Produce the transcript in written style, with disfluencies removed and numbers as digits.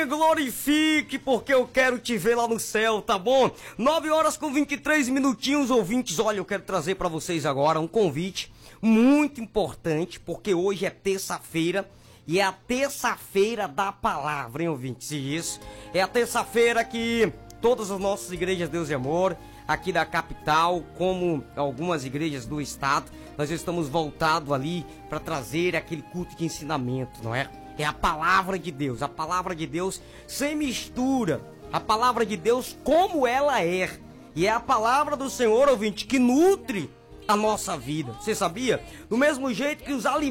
me glorifique, porque eu quero te ver lá no céu, tá bom? 9 horas com 23 minutinhos, ouvintes. Olha, eu quero trazer para vocês agora um convite muito importante, porque hoje é terça-feira e é a terça-feira da palavra, hein, ouvintes? Isso, é a terça-feira que todas as nossas igrejas Deus e Amor, aqui da capital, como algumas igrejas do estado, nós estamos voltados ali para trazer aquele culto de ensinamento, não é? É a palavra de Deus sem mistura, a palavra de Deus como ela é. E é a palavra do Senhor, ouvinte, que nutre a nossa vida. Você sabia? Do mesmo jeito que os alimentos